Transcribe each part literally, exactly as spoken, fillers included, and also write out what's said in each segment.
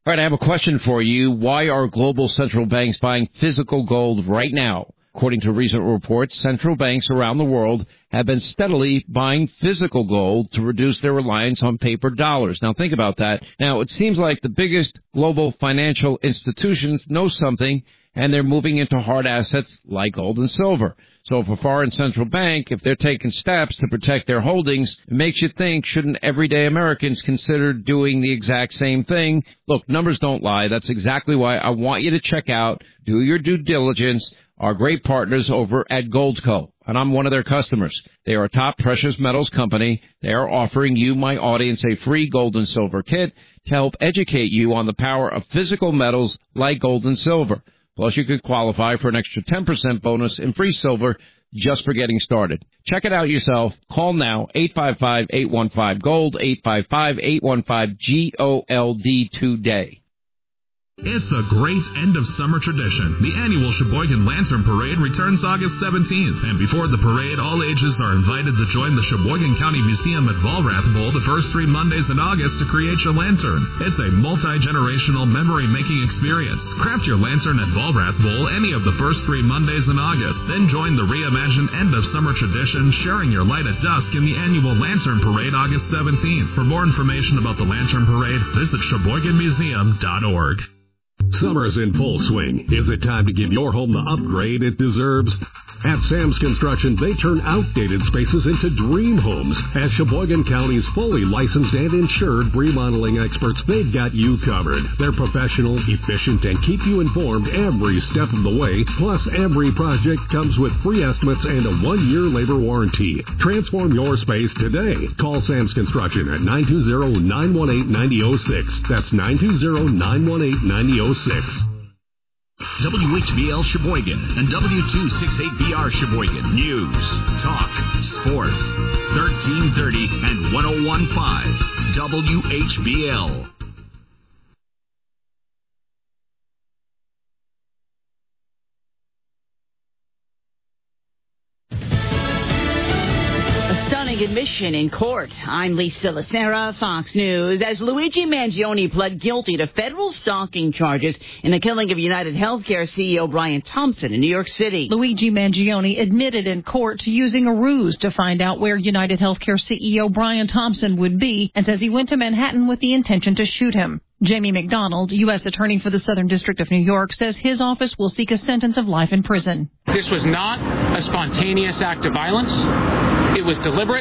All right, I have a question for you. Why are global central banks buying physical gold right now? According to recent reports, central banks around the world have been steadily buying physical gold to reduce their reliance on paper dollars. Now, think about that. Now, it seems like the biggest global financial institutions know something, and they're moving into hard assets like gold and silver. So if a foreign central bank, if they're taking steps to protect their holdings, it makes you think, shouldn't everyday Americans consider doing the exact same thing? Look, numbers don't lie. That's exactly why I want you to check out, do your due diligence, our great partners over at Goldco. And I'm one of their customers. They are a top precious metals company. They are offering you, my audience, a free gold and silver kit to help educate you on the power of physical metals like gold and silver. Plus, you could qualify for an extra ten percent bonus in free silver just for getting started. Check it out yourself. Call now, eight five five, eight one five, GOLD, eight five five, eight one five, G O L D today. It's a great end-of-summer tradition. The annual Sheboygan Lantern Parade returns August seventeenth. And before the parade, all ages are invited to join the Sheboygan County Museum at Vollrath Bowl the first three Mondays in August to create your lanterns. It's a multi-generational memory-making experience. Craft your lantern at Vollrath Bowl any of the first three Mondays in August. Then join the reimagined end-of-summer tradition, sharing your light at dusk in the annual Lantern Parade August seventeenth. For more information about the Lantern Parade, visit Sheboygan Museum dot org. Summer's in full swing. Is it time to give your home the upgrade it deserves? At Sam's Construction, they turn outdated spaces into dream homes. As Sheboygan County's fully licensed and insured remodeling experts, they've got you covered. They're professional, efficient, and keep you informed every step of the way. Plus, every project comes with free estimates and a one-year labor warranty. Transform your space today. Call Sam's Construction at nine two zero, nine one eight, nine zero zero six. That's nine two zero, nine one eight, nine zero zero six. W H B L Sheboygan and W two sixty-eight B R Sheboygan. News, talk, sports. thirteen thirty and ten fifteen. W H B L. Admission in court. I'm Lisa Lacera, Fox News. As Luigi Mangione pled guilty to federal stalking charges in the killing of United Healthcare C E O Brian Thompson in New York City. Luigi Mangione admitted in court to using a ruse to find out where United Healthcare C E O Brian Thompson would be and says he went to Manhattan with the intention to shoot him. Jamie McDonald, U S Attorney for the Southern District of New York, says his office will seek a sentence of life in prison. This was not a spontaneous act of violence. It was deliberate,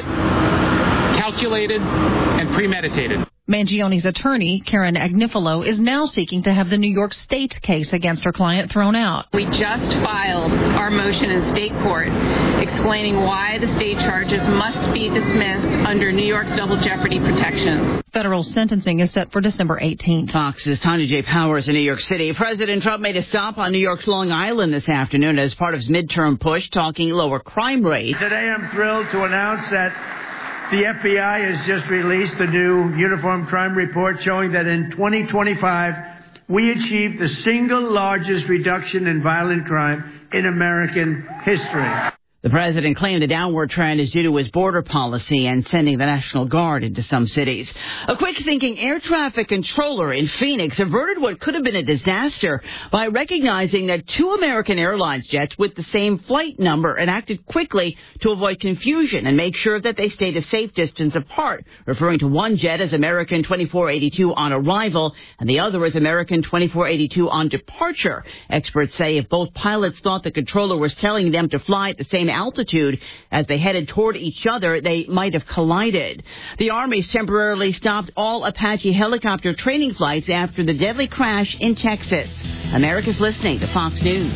calculated, and premeditated. Mangione's attorney, Karen Agnifilo, is now seeking to have the New York State case against her client thrown out. We just filed our motion in state court explaining why the state charges must be dismissed under New York's double jeopardy protections. Federal sentencing is set for December eighteenth. Fox's Tanya J. Powers in New York City. President Trump made a stop on New York's Long Island this afternoon as part of his midterm push, talking lower crime rates. Today I'm thrilled to announce that the F B I has just released a new Uniform Crime Report showing that in twenty twenty-five, we achieved the single largest reduction in violent crime in American history. The president claimed the downward trend is due to his border policy and sending the National Guard into some cities. A quick-thinking air traffic controller in Phoenix averted what could have been a disaster by recognizing that two American Airlines jets with the same flight number and acted quickly to avoid confusion and make sure that they stayed a safe distance apart, referring to one jet as American twenty-four eighty-two on arrival and the other as American twenty-four eighty-two on departure. Experts say if both pilots thought the controller was telling them to fly at the same altitude as they headed toward each other, they might have collided. The Army's temporarily stopped all Apache helicopter training flights after the deadly crash in Texas. America's listening to Fox News.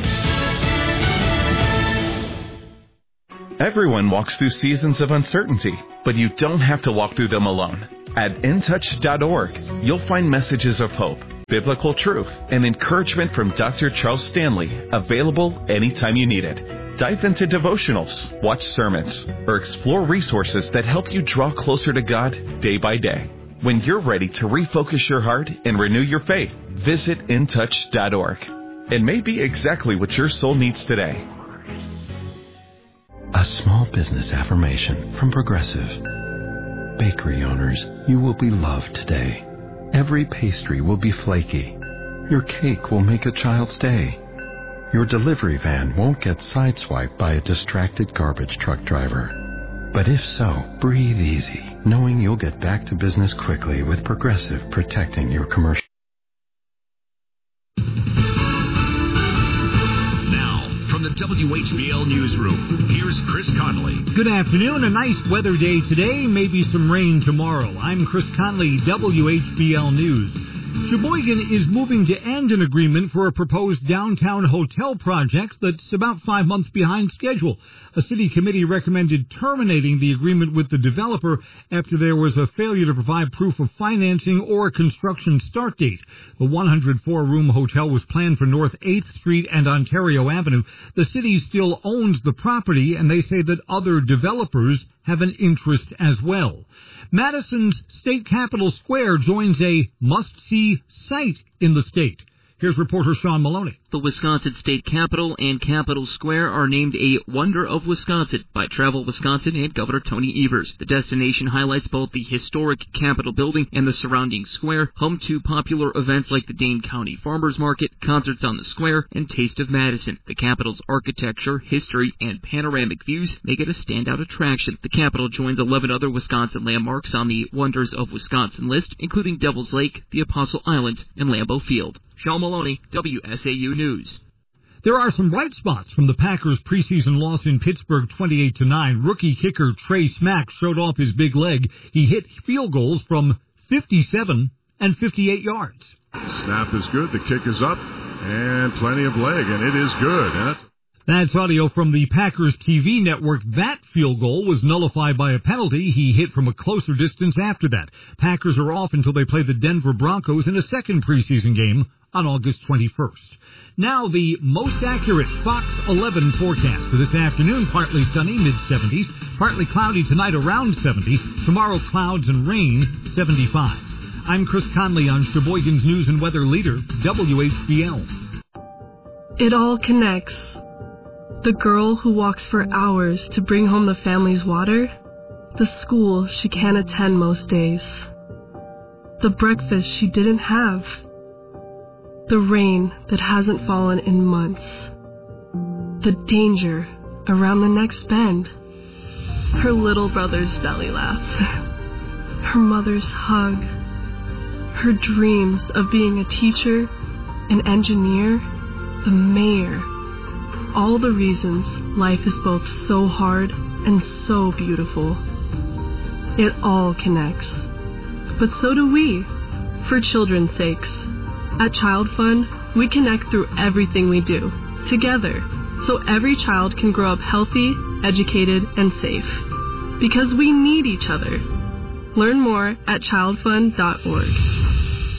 Everyone walks through seasons of uncertainty, but you don't have to walk through them alone. At in touch dot org, you'll find messages of hope, biblical truth, and encouragement from Doctor Charles Stanley, available anytime you need it. Dive into devotionals, watch sermons, or explore resources that help you draw closer to God day by day. When you're ready to refocus your heart and renew your faith, visit in touch dot org. It may be exactly what your soul needs today. A small business affirmation from Progressive. Bakery owners, you will be loved today. every pastry will be flaky. Your cake will make a child's day. Your delivery van won't get sideswiped by a distracted garbage truck driver. But if so, breathe easy, knowing you'll get back to business quickly with Progressive protecting your commercial. Now, from the W H B L Newsroom, here's Chris Conley. Good afternoon. A nice weather day today, maybe some rain tomorrow. I'm Chris Conley, W H B L News. Sheboygan is moving to end an agreement for a proposed downtown hotel project that's about five months behind schedule. A city committee recommended terminating the agreement with the developer after there was a failure to provide proof of financing or a construction start date. The one hundred four room hotel was planned for North eighth Street and Ontario Avenue. The city still owns the property, and they say that other developers have an interest as well. Madison's State Capitol Square joins a must-see site in the state. Here's reporter Sean Maloney. The Wisconsin State Capitol and Capitol Square are named a Wonder of Wisconsin by Travel Wisconsin and Governor Tony Evers. The destination highlights both the historic Capitol building and the surrounding square, home to popular events like the Dane County Farmers Market, concerts on the square, and Taste of Madison. The Capitol's architecture, history, and panoramic views make it a standout attraction. The Capitol joins eleven other Wisconsin landmarks on the Wonders of Wisconsin list, including Devil's Lake, the Apostle Islands, and Lambeau Field. Sean Maloney, W S A U News. There are some bright spots from the Packers' preseason loss in Pittsburgh twenty-eight to nine. Rookie kicker Trey Smack showed off his big leg. He hit field goals from fifty-seven and fifty-eight yards. Snap is good, the kick is up, and plenty of leg, and it is good. And that's That's audio from the Packers T V network. That field goal was nullified by a penalty. He hit from a closer distance after that. Packers are off until they play the Denver Broncos in a second preseason game on August twenty-first. Now the most accurate Fox eleven forecast for this afternoon. Partly sunny, mid seventies. Partly cloudy tonight, around seventy. Tomorrow, clouds and rain, seventy-five. I'm Chris Conley on Sheboygan's News and Weather Leader, W H B L. It all connects. The girl who walks for hours to bring home the family's water. The school she can't attend most days. The breakfast she didn't have. The rain that hasn't fallen in months. The danger around the next bend. Her little brother's belly laugh. Her mother's hug. Her dreams of being a teacher, an engineer, the mayor. All the reasons life is both so hard and so beautiful. It all connects. But so do we, for children's sakes. At Child Fund, we connect through everything we do, together, so every child can grow up healthy, educated, and safe. Because we need each other. Learn more at child fund dot org.